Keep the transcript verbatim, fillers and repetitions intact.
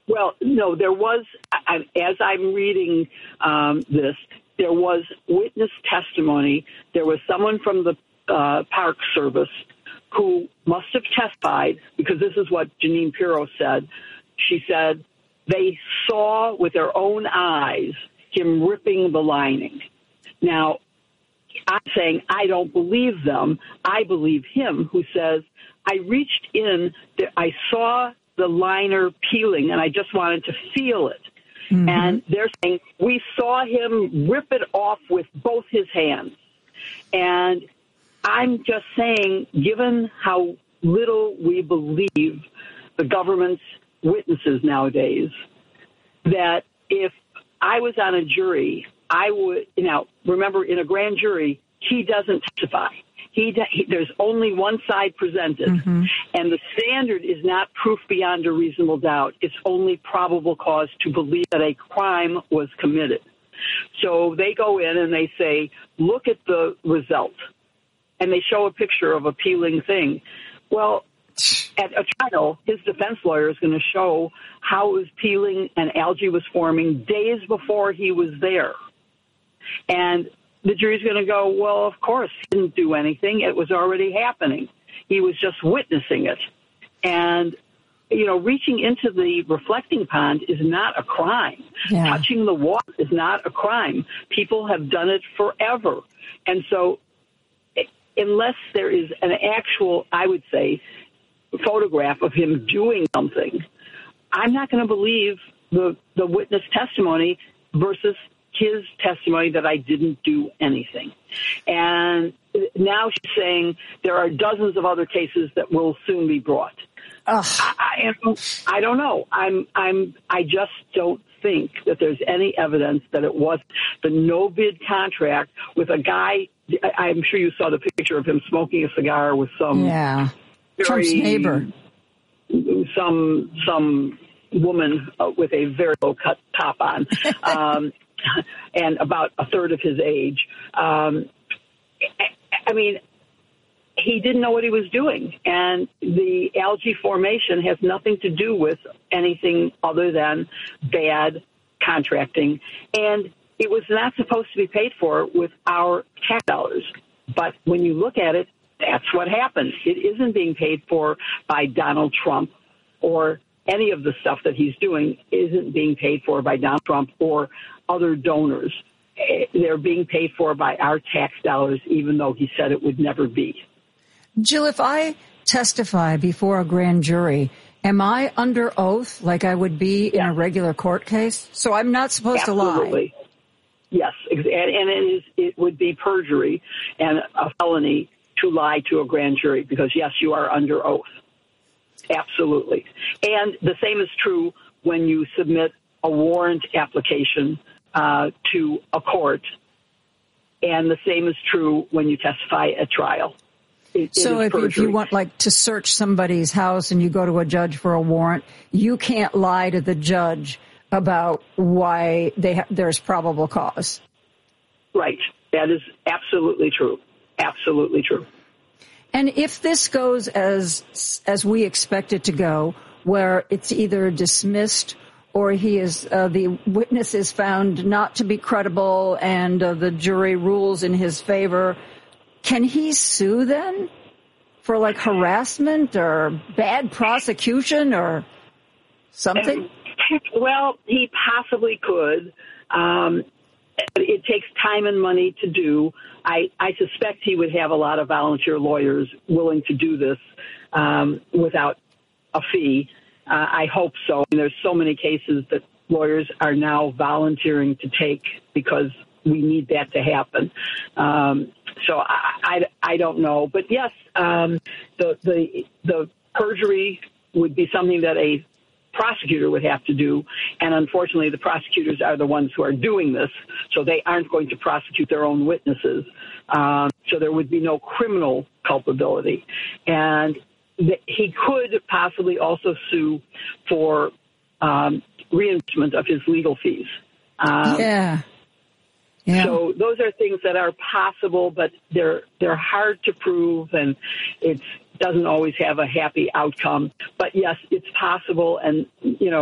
Well, no, there was, I, as I'm reading um, this, there was witness testimony. There was someone from the uh, Park Service who must have testified, because this is what Jeanine Pirro said. She said they saw with their own eyes him ripping the lining. Now, I'm saying I don't believe them. I believe him, who says, I reached in, I saw the liner peeling, and I just wanted to feel it. Mm-hmm. And they're saying, we saw him rip it off with both his hands. And I'm just saying, given how little we believe the government's witnesses nowadays, that if I was on a jury, I would, you know, remember, in a grand jury, he doesn't testify. He, he there's only one side presented, mm-hmm. and the standard is not proof beyond a reasonable doubt. It's only probable cause to believe that a crime was committed. So they go in and they say, look at the result, and they show a picture of a peeling thing. Well, at a trial, his defense lawyer is going to show how it was peeling and algae was forming days before he was there. And the jury's going to go, well, of course, he didn't do anything. It was already happening. He was just witnessing it. And, you know, reaching into the reflecting pond is not a crime. Yeah. Touching the water is not a crime. People have done it forever. And so unless there is an actual, I would say, photograph of him doing something, I'm not going to believe the, the witness testimony versus his testimony that I didn't do anything. And now she's saying there are dozens of other cases that will soon be brought. I, I, I don't know. I'm, I'm, I just don't think that there's any evidence that it was the no-bid contract with a guy. I, I'm sure you saw the picture of him smoking a cigar with some yeah. very, Trump's neighbor, some some woman uh, with a very low-cut top on. Um, and about a third of his age. Um, I mean, he didn't know what he was doing. And the algae formation has nothing to do with anything other than bad contracting. And it was not supposed to be paid for with our tax dollars. But when you look at it, that's what happened. It isn't being paid for by Donald Trump, or any of the stuff that he's doing isn't being paid for by Donald Trump or other donors. They're being paid for by our tax dollars, even though he said it would never be. Jill, if I testify before a grand jury, am I under oath like I would be in yeah. a regular court case? So I'm not supposed Absolutely. to lie? Yes, and, and it, is, it would be perjury and a felony to lie to a grand jury because, yes, you are under oath. Absolutely. And the same is true when you submit a warrant application uh, to a court, and the same is true when you testify at trial. It, so it if, if you want, like, to search somebody's house and you go to a judge for a warrant, you can't lie to the judge about why they ha- there's probable cause. Right. That is absolutely true. Absolutely true. And if this goes as as we expect it to go, where it's either dismissed or he is uh, the witness is found not to be credible and uh, the jury rules in his favor, can he sue then for like harassment or bad prosecution or something? Well, he possibly could. Um, it takes time and money to do. I, I suspect he would have a lot of volunteer lawyers willing to do this um, without a fee. Uh, I hope so. I mean, there's so many cases that lawyers are now volunteering to take because we need that to happen. Um, so I, I, I don't know. But, yes, um, the, the the perjury would be something that a prosecutor would have to do, and unfortunately the prosecutors are the ones who are doing this, so they aren't going to prosecute their own witnesses. Um, so there would be no criminal culpability. And th- he could possibly also sue for um, reimbursement of his legal fees. Um, yeah. Yeah. So those are things that are possible, but they're they're hard to prove, and it doesn't always have a happy outcome. But yes, it's possible, and you know.